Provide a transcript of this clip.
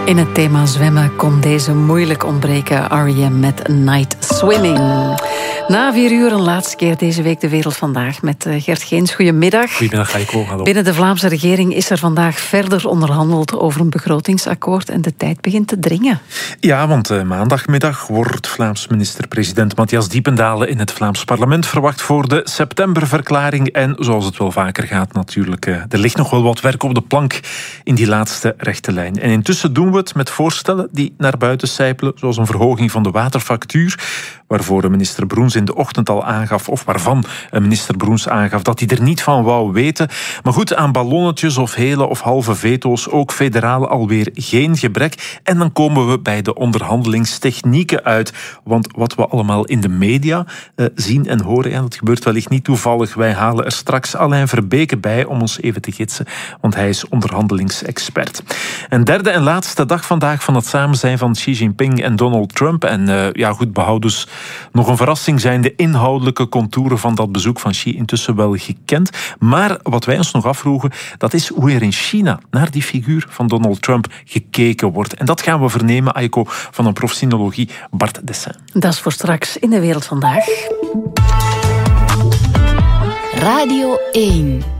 In het thema zwemmen kon deze moeilijk ontbreken. R.E.M. met Night Swimming. Na 4 uur een laatste keer deze week De Wereld Vandaag met Gert Geens. Goedemiddag. Goedemiddag, Heiko. Hallo. Binnen de Vlaamse regering is er vandaag verder onderhandeld over een begrotingsakkoord en de tijd begint te dringen. Ja, want maandagmiddag wordt Vlaams minister-president Matthias Diependalen in het Vlaams parlement verwacht voor de septemberverklaring. En zoals het wel vaker gaat natuurlijk, er ligt nog wel wat werk op de plank in die laatste rechte lijn. En intussen doen we het met voorstellen die naar buiten sijpelen, zoals een verhoging van de waterfactuur, waarvoor minister Broens in de ochtend al aangaf, of waarvan minister Broens aangaf dat hij er niet van wou weten. Maar goed, aan ballonnetjes of hele of halve veto's, ook federaal alweer geen gebrek. En dan komen we bij de onderhandelingstechnieken uit. Want wat we allemaal in de media zien en horen, ja, dat gebeurt wellicht niet toevallig. Wij halen er straks Alain Verbeke bij om ons even te gidsen, want hij is onderhandelingsexpert. En derde en laatste dag vandaag van het samenzijn van Xi Jinping en Donald Trump. En goed, behoud dus nog een verrassing, zijn de inhoudelijke contouren van dat bezoek van Xi intussen wel gekend. Maar wat wij ons nog afvroegen, dat is hoe er in China naar die figuur van Donald Trump gekeken wordt. En dat gaan we vernemen, Aiko, van een prof sinologie, Bart Dessin. Dat is voor straks in De Wereld Vandaag. Radio 1.